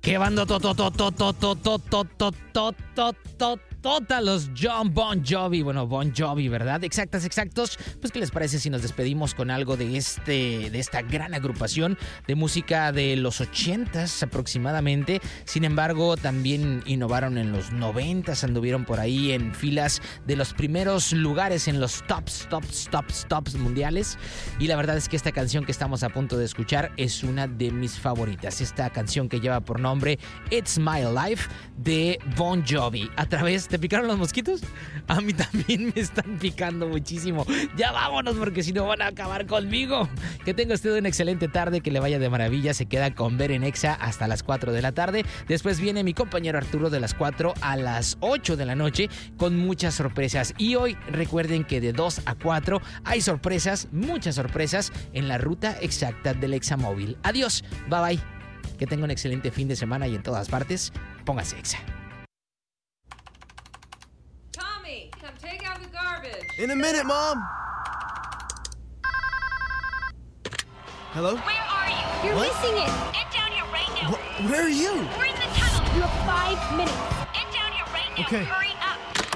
Qué bando los John Bon Jovi. Bueno, Bon Jovi, ¿verdad? Exactos. Pues, ¿qué les parece si nos despedimos con algo de esta gran agrupación de música de los 80s aproximadamente? Sin embargo, también innovaron en los 90s, anduvieron por ahí en filas de los primeros lugares en los tops mundiales. Y la verdad es que esta canción que estamos a punto de escuchar es una de mis favoritas. Esta canción que lleva por nombre It's My Life de Bon Jovi. ¿Te picaron los mosquitos? A mí también me están picando muchísimo. Ya vámonos, porque si no van a acabar conmigo. Que tenga usted una excelente tarde, que le vaya de maravilla. Se queda con Ver en Exa hasta las 4 de la tarde. Después viene mi compañero Arturo de las 4 a las 8 de la noche con muchas sorpresas. Y hoy recuerden que de 2 a 4 hay sorpresas, muchas sorpresas en la ruta exacta del Examóvil. Adiós, bye bye. Que tenga un excelente fin de semana y en todas partes, póngase Exa. Tommy, come take out the garbage. In a minute, Mom. Hello? Where are you? You're What? missing it. Get down here right now. Where are you? We're in the tunnel. You have 5 minutes. Get down here right now. Okay. Hurry